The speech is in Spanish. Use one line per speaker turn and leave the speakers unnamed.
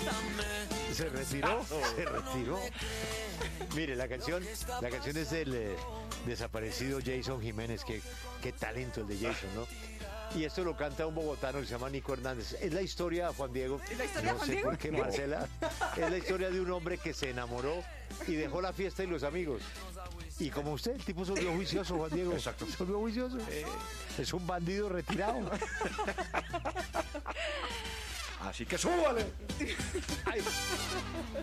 Se retiró, se retiró. Mire, la canción es del desaparecido Jason Jiménez, qué talento el de Jason, ¿no? Y esto lo canta un bogotano que se llama Nico Hernández. Es la historia, Juan Diego.
¿Es la historia de Juan Diego?
No sé por qué, Marcela. Es la historia de un hombre que se enamoró y dejó la fiesta y los amigos. Y como usted, el tipo se volvió juicioso, Juan Diego.
Exacto.
Se volvió juicioso. Es un bandido retirado.
Así que súbale.
Ay.